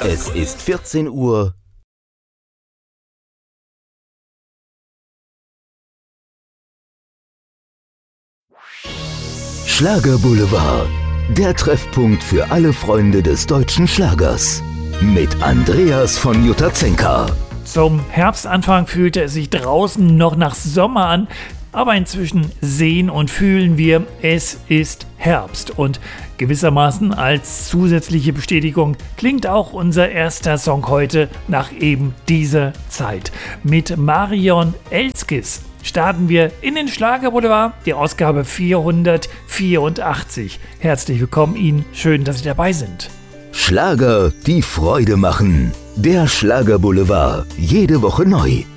Es ist 14 Uhr. Schlager Boulevard, der Treffpunkt für alle Freunde des deutschen Schlagers. Mit Andreas von Jutazenka. Zum Herbstanfang fühlte es sich draußen noch nach Sommer an, aber inzwischen sehen und fühlen wir, es ist Herbst. Und gewissermaßen als zusätzliche Bestätigung klingt auch unser erster Song heute nach eben dieser Zeit. Mit Marion Elskis starten wir in den Schlager Boulevard, die Ausgabe 484. Herzlich willkommen Ihnen, schön, dass Sie dabei sind. Schlager, die Freude machen. Der Schlager Boulevard, jede Woche neu.